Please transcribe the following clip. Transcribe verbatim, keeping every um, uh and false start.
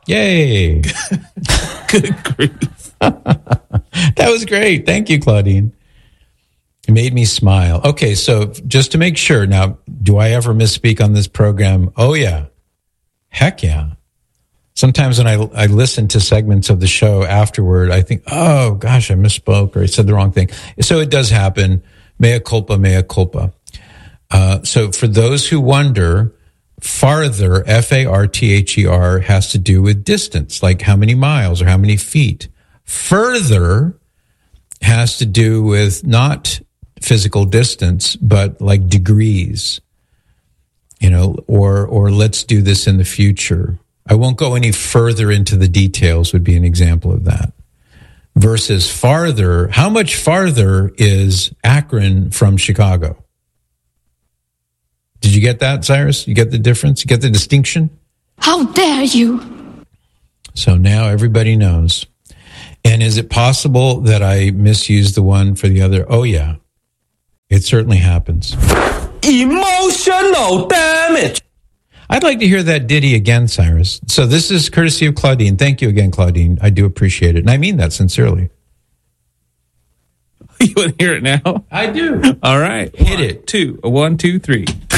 Yay. Good grief. That was great. Thank you, Claudine. It made me smile. Okay, so just to make sure, now, do I ever misspeak on this program? Oh, yeah. Heck yeah. Sometimes when I, I listen to segments of the show afterward, I think, oh, gosh, I misspoke or I said the wrong thing. So it does happen. Mea culpa, mea culpa. Uh, so for those who wonder, farther, F A R T H E R, has to do with distance, like how many miles or how many feet. Further has to do with not physical distance, but like degrees, you know, or, or let's do this in the future. I won't go any further into the details would be an example of that. Versus farther, how much farther is Akron from Chicago? Did you get that, Cyrus? You get the difference? You get the distinction? How dare you? So now everybody knows. And is it possible that I misused the one for the other? Oh, yeah. It certainly happens. Emotional damage. I'd like to hear that ditty again, Cyrus. So this is courtesy of Claudine. Thank you again, Claudine. I do appreciate it. And I mean that sincerely. You want to hear it now? I do. All right. Hit One, it. Two. A one, two, three.